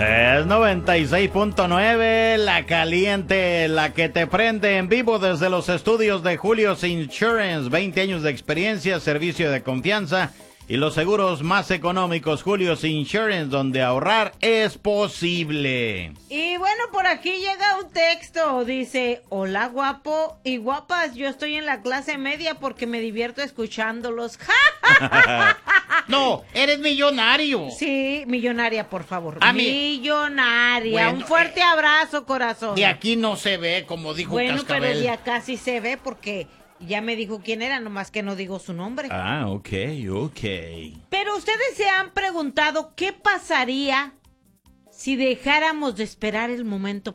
Es 96.9, la caliente, la que te prende en vivo desde los estudios de Julio's Insurance. 20 años de experiencia, servicio de confianza y los seguros más económicos. Julio's Insurance, donde ahorrar es posible. Y bueno, por aquí llega un texto, dice: hola guapo y guapas, yo estoy en la clase media porque me divierto escuchándolos. No, eres millonario. Sí, millonaria, por favor. A mí. Millonaria. Bueno, un fuerte abrazo, corazón. De aquí no se ve, como dijo bueno, Cascabel. pero de acá sí se ve porque ya me dijo quién era, nomás que no digo su nombre. Ah, ok. Pero ustedes se han preguntado qué pasaría si dejáramos de esperar el momento